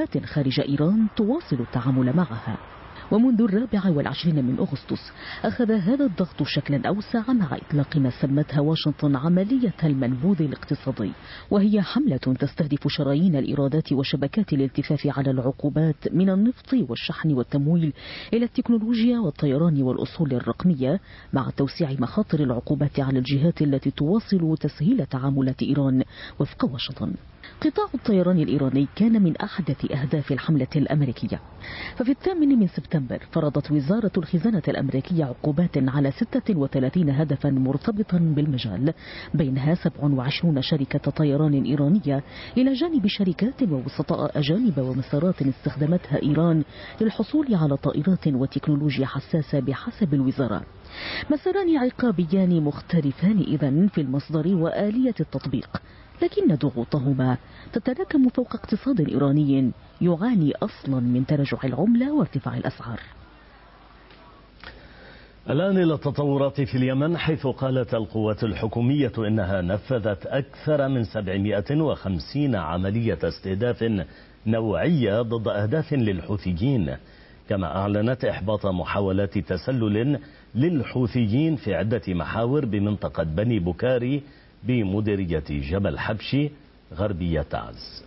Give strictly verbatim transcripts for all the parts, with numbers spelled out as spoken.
جهات خارج إيران تواصل التعامل معها. ومنذ الرابع والعشرين من أغسطس أخذ هذا الضغط شكلا أوسع مع إطلاق ما سمتها واشنطن عملية المنبوذ الاقتصادي، وهي حملة تستهدف شرايين الإيرادات وشبكات الالتفاف على العقوبات من النفط والشحن والتمويل إلى التكنولوجيا والطيران والأصول الرقمية، مع توسيع مخاطر العقوبات على الجهات التي تواصل تسهيل تعاملات إيران وفق واشنطن. قطاع الطيران الإيراني كان من أحدث أهداف الحملة الأمريكية، ففي الثامن من سبتمبر فرضت وزارة الخزانة الأمريكية عقوبات على ستة وثلاثين هدفا مرتبطا بالمجال، بينها سبع وعشرين شركة طيران إيرانية، إلى جانب شركات ووسطاء أجانب ومسارات استخدمتها إيران للحصول على طائرات وتكنولوجيا حساسة بحسب الوزارة. مساران عقابيان مختلفان إذن في المصدر وآلية التطبيق، لكن ضغوطهما تتراكم فوق اقتصاد إيراني يعاني أصلا من تراجع العملة وارتفاع الأسعار. الآن إلى التطورات في اليمن، حيث قالت القوات الحكومية إنها نفذت أكثر من سبعمائة وخمسين عملية استهداف نوعية ضد أهداف للحوثيين، كما أعلنت إحباط محاولات تسلل للحوثيين في عدة محاور بمنطقة بني بكاري بمديرية جبل حبشي غربية تعز.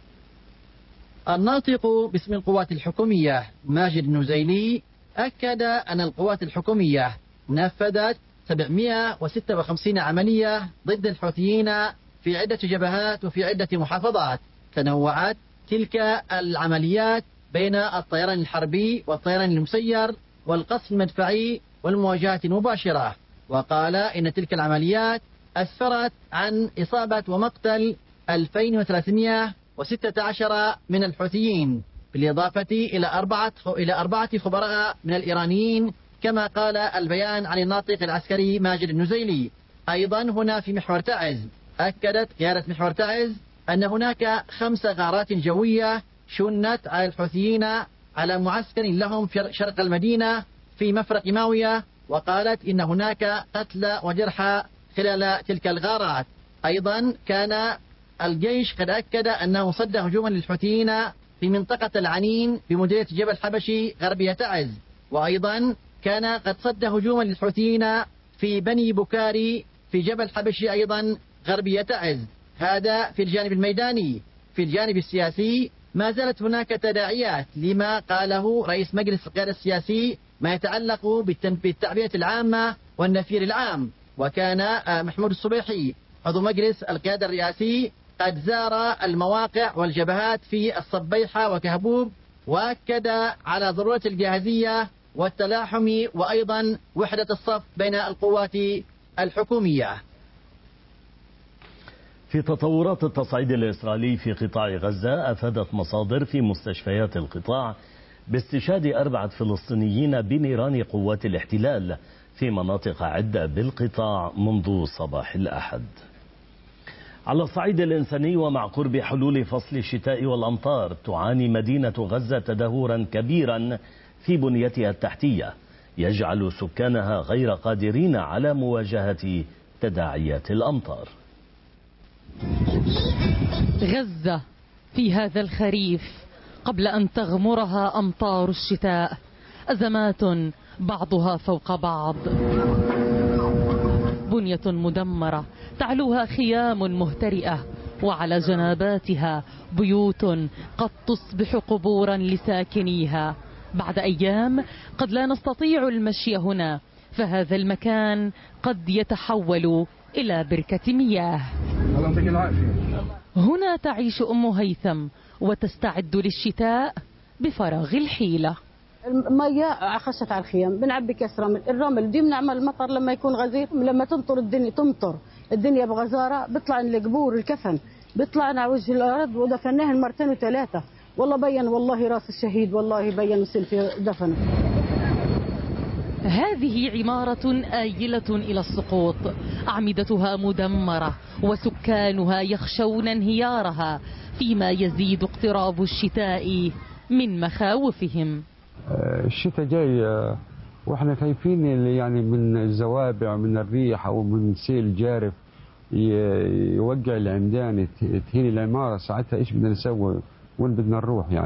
الناطق باسم القوات الحكومية ماجد النزيلي أكد أن القوات الحكومية نفذت سبعمائة وستة وخمسين عملية ضد الحوثيين في عدة جبهات وفي عدة محافظات. تنوعت تلك العمليات بين الطيران الحربي والطيران المسير والقصف المدفعي والمواجهات المباشرة. وقال إن تلك العمليات أسفرت عن إصابة ومقتل ألفين وثلاثمائة وستة عشر من الحوثيين، بالإضافة إلى أربعة إلى أربعة خبراء من الإيرانيين، كما قال البيان عن الناطق العسكري ماجد النزيلي. أيضا هنا في محور تعز أكدت قيادة محور تعز أن هناك خمس غارات جوية شنت على الحوثيين على معسكر لهم في شرق المدينة في مفرق ماوية، وقالت إن هناك قتلى وجرحى خلال تلك الغارات. أيضا كان الجيش قد أكد أنه صد هجوما للحوثيين في منطقة العنين بمديرية جبل حبشي غربية تعز، وأيضا كان قد صد هجوما للحوثيين في بني بكاري في جبل حبشي أيضا غربية تعز. هذا في الجانب الميداني. في الجانب السياسي ما زالت هناك تداعيات لما قاله رئيس مجلس القيادة السياسي ما يتعلق بالتعبئة العامة والنفير العام. وكان محمود الصبيحي عضو مجلس القيادة الرئاسي قد زار المواقع والجبهات في الصبيحة وكهبوب، وأكد على ضرورة الجاهزية والتلاحم وأيضا وحدة الصف بين القوات الحكومية. في تطورات التصعيد الإسرائيلي في قطاع غزة، أفادت مصادر في مستشفيات القطاع باستشهاد أربعة فلسطينيين بنيران قوات الاحتلال في مناطق عدة بالقطاع منذ صباح الأحد. على الصعيد الإنساني، ومع قرب حلول فصل الشتاء والأمطار، تعاني مدينة غزة تدهورا كبيرا في بنيتها التحتية يجعل سكانها غير قادرين على مواجهة تداعيات الأمطار. غزة في هذا الخريف قبل أن تغمرها أمطار الشتاء، أزمات بعضها فوق بعض. بنية مدمرة تعلوها خيام مهترئة، وعلى جناباتها بيوت قد تصبح قبورا لساكنيها. بعد أيام قد لا نستطيع المشي هنا، فهذا المكان قد يتحول إلى بركة مياه. هنا تعيش أم هيثم وتستعد للشتاء بفراغ الحيلة. المية خشت على الخيام، بنعبي كاس رمل، الرمل دي بنعمل المطر لما يكون غزير، لما تمطر الدنيا تمطر الدنيا بغزارة بيطلع القبور الكفن بيطلعنا على وجه الأرض، ودفناه مرتين وثلاثة. والله بين والله راس الشهيد، والله بين سلفي دفنه. هذه عمارة آيلة إلى السقوط، أعمدتها مدمرة وسكانها يخشون انهيارها، فيما يزيد اقتراب الشتاء من مخاوفهم. الشتاء جاي واحنا خايفين يعني من الزوابع، من الريح او من سيل جارف يوقع العمدان، تهين العمارة. ساعتها ايش بدنا نسوي؟ وين بدنا نروح يعني؟